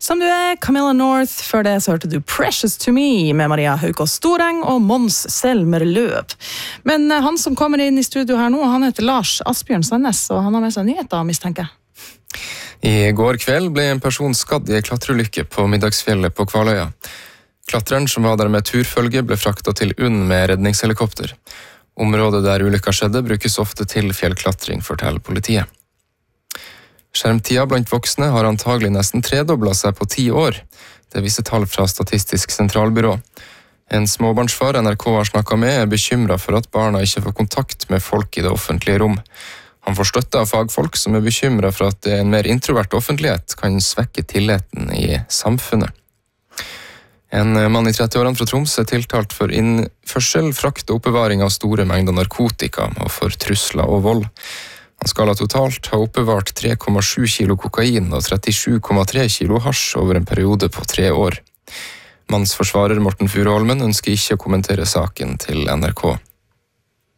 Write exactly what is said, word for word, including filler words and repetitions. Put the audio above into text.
Som du er, Camilla North. Før det så hørte du Precious to Me med Maria Haukås Storeng og Mons Selmer Løv. Men han som kommer inn i studio her nå, han heter Lars Asbjørn Sandnes, og han har med seg nyheter, mistenker jeg. I går kveld ble en person skadd i en klatreulykke på Middagsfjellet på Kvaløya. Klatreren som var der med turfølge ble fraktet til UNN med redningshelikopter. Området der ulykka skjedde brukes ofte til fjellklatring, forteller politiet. Skjermtida blant voksne har antagelig nesten tredoblet seg på ti år. Det viser tall fra Statistisk sentralbyrå. En småbarnsfar N R K har snakket med er bekymret for at barna ikke får kontakt med folk i det offentlige rom. Han får støtte av fagfolk som er bekymret for at en mer introvert offentlighet kan svekke tilliten i samfunnet. En mann i trettiårene fra Troms er tiltalt for innførsel, frakt og oppbevaring av store mengder narkotika og for trusler og vold. Han skal ha totalt ha oppbevart tre komma sju kilo kokain og trettisju komma tre kilo hasj over en periode på tre år. Mannsforsvarer Morten Furuholmen ønsker ikke å kommentere saken til N R K.